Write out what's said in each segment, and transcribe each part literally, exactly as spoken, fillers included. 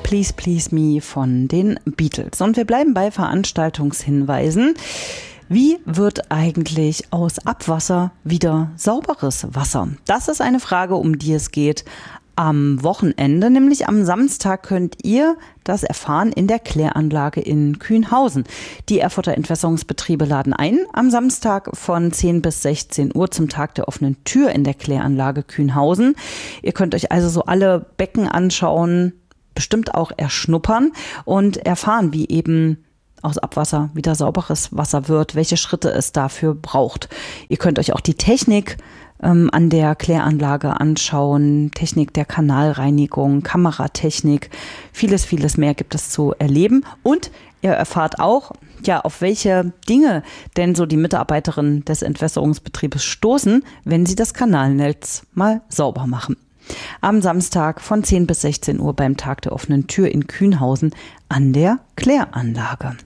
Please Please Me von den Beatles. Und wir bleiben bei Veranstaltungshinweisen. Wie wird eigentlich aus Abwasser wieder sauberes Wasser? Das ist eine Frage, um die es geht am Wochenende, nämlich am Samstag könnt ihr das erfahren in der Kläranlage in Kühnhausen. Die Erfurter Entwässerungsbetriebe laden ein am Samstag von zehn bis sechzehn Uhr zum Tag der offenen Tür in der Kläranlage Kühnhausen. Ihr könnt euch also so alle Becken anschauen, bestimmt auch erschnuppern und erfahren, wie eben aus Abwasser wieder sauberes Wasser wird, welche Schritte es dafür braucht. Ihr könnt euch auch die Technik ähm, an der Kläranlage anschauen, Technik der Kanalreinigung, Kameratechnik, vieles, vieles mehr gibt es zu erleben. Und ihr erfahrt auch, ja, auf welche Dinge denn so die Mitarbeiterinnen des Entwässerungsbetriebes stoßen, wenn sie das Kanalnetz mal sauber machen. Am Samstag von zehn bis sechzehn Uhr beim Tag der offenen Tür in Kühnhausen an der Kläranlage.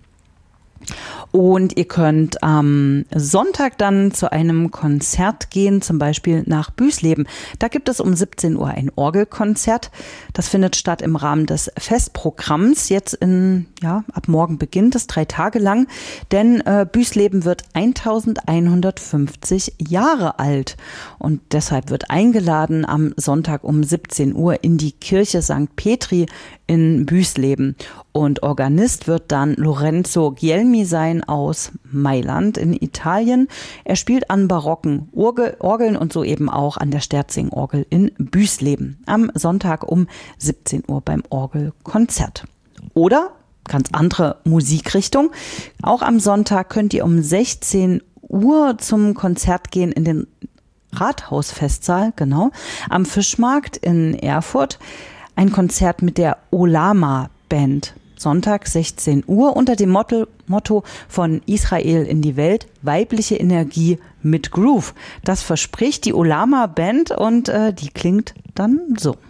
Und ihr könnt am Sonntag dann zu einem Konzert gehen, zum Beispiel nach Büsleben. Da gibt es um siebzehn Uhr ein Orgelkonzert. Das findet statt im Rahmen des Festprogramms. Jetzt in, ja, ab morgen beginnt es, drei Tage lang. Denn äh, Büsleben wird eintausendeinhundertfünfzig Jahre alt. Und deshalb wird eingeladen am Sonntag um siebzehn Uhr in die Kirche Sankt Petri in Büsleben. Und Organist wird dann Lorenzo Gielmi sein aus Mailand in Italien. Er spielt an barocken Orgel, Orgeln und so eben auch an der Sterzing-Orgel in Büsleben. Am Sonntag um siebzehn Uhr beim Orgelkonzert. Oder ganz andere Musikrichtung. Auch am Sonntag könnt ihr um sechzehn Uhr zum Konzert gehen in den Rathausfestsaal, genau, am Fischmarkt in Erfurt. Ein Konzert mit der Olama Band. Sonntag sechzehn Uhr unter dem Motto, Motto von Israel in die Welt, weibliche Energie mit Groove. Das verspricht die Olama Band und äh, die klingt dann so.